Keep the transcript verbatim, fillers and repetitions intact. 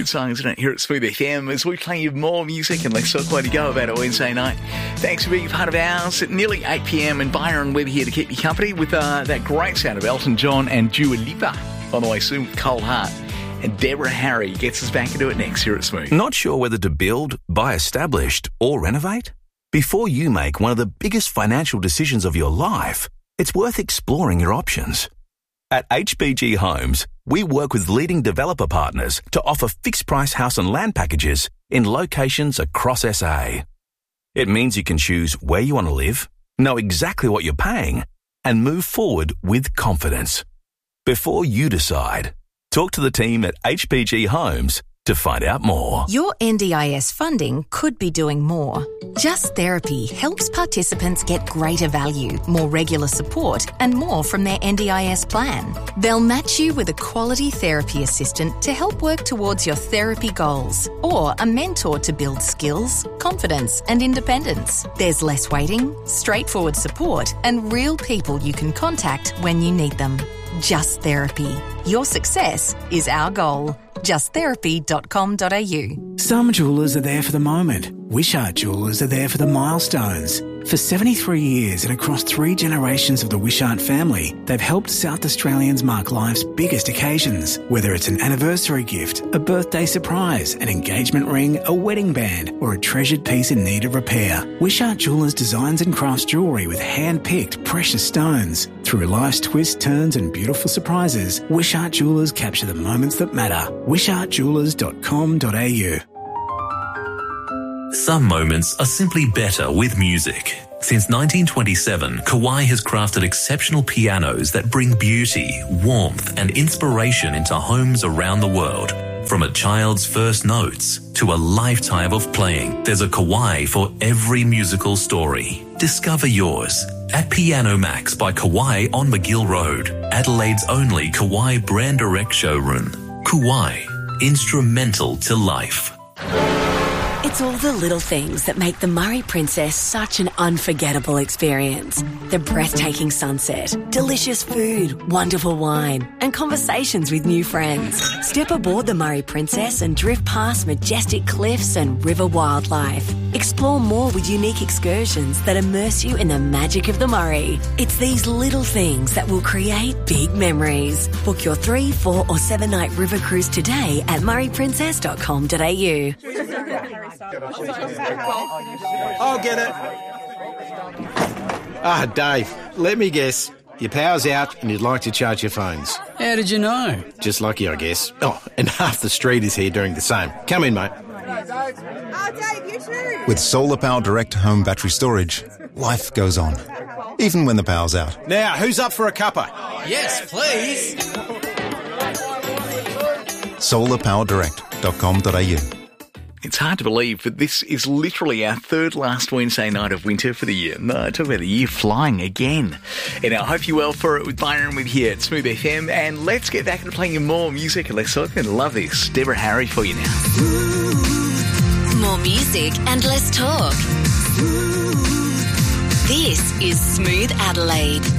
song, isn't it? Here at Smooth F M as we play you more music and less talk way to go about a Wednesday night. Thanks for being a part of ours at nearly eight p.m. and Byron Weber here to keep you company with uh, that great sound of Elton John and Dua Lipa. On the way soon with Cold Heart. And Deborah Harry gets us back into it next here at Smooth. Not sure whether to build, buy established or renovate? Before you make one of the biggest financial decisions of your life, it's worth exploring your options. At H B G Homes, we work with leading developer partners to offer fixed-price house and land packages in locations across S A. It means you can choose where you want to live, know exactly what you're paying, and move forward with confidence. Before you decide, talk to the team at H B G Homes to find out more. Your N D I S funding could be doing more. Just Therapy helps participants get greater value, more regular support, and more from their N D I S plan. They'll match you with a quality therapy assistant to help work towards your therapy goals, or a mentor to build skills, confidence, and independence. There's less waiting, straightforward support, and real people you can contact when you need them. Just Therapy. Your success is our goal. just therapy dot com dot a u. Some jewellers are there for the moment. Wishart Jewellers are there for the milestones. For seventy-three years and across three generations of the Wishart family, they've helped South Australians mark life's biggest occasions. Whether it's an anniversary gift, a birthday surprise, an engagement ring, a wedding band, or a treasured piece in need of repair, Wishart Jewellers designs and crafts jewellery with hand-picked precious stones. Through life's twists, turns and beautiful surprises, Wishart Jewellers capture the moments that matter. wishart jewellers dot com dot a u. Some moments are simply better with music. Since nineteen twenty-seven, Kawai has crafted exceptional pianos that bring beauty, warmth, and inspiration into homes around the world. From a child's first notes to a lifetime of playing, there's a Kawai for every musical story. Discover yours at Piano Max by Kawai on McGill Road, Adelaide's only Kawai brand direct showroom. Kawai, instrumental to life. It's all the little things that make the Murray Princess such an unforgettable experience. The breathtaking sunset, delicious food, wonderful wine, and conversations with new friends. Step aboard the Murray Princess and drift past majestic cliffs and river wildlife. Explore more with unique excursions that immerse you in the magic of the Murray. It's these little things that will create big memories. Book your three, four or seven night river cruise today at murray princess dot com dot a u. I'll get it. Ah, Dave, let me guess. Your power's out and you'd like to charge your phones. How did you know? Just lucky, I guess. Oh, and half the street is here doing the same. Come in, mate. Oh, Dave, you too. With Solar Power Direct Home Battery Storage, life goes on, even when the power's out. Now, who's up for a cuppa? Yes, please. solar power direct dot com dot a u. It's hard to believe, but this is literally our third last Wednesday night of winter for the year. No, talk about the year flying again. And I hope you're well for it with Byron with here at Smooth F M. And let's get back into playing you more music. And let's talk. I love this. Deborah Harry for you now. More music and less talk. This is Smooth Adelaide.